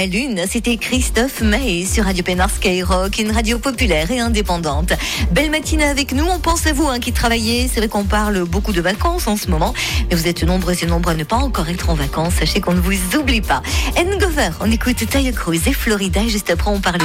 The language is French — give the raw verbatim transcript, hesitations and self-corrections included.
lune, c'était Christophe Maé sur Radio Pénard Skyrock, une radio populaire et indépendante. Belle matinée avec nous, on pense à vous hein, qui travaillez. C'est vrai qu'on parle beaucoup de vacances en ce moment, mais vous êtes nombreux et nombreux à ne pas encore être en vacances. Sachez qu'on ne vous oublie pas. Ngover, on écoute Tayo Cruz et Florida, et juste après on parle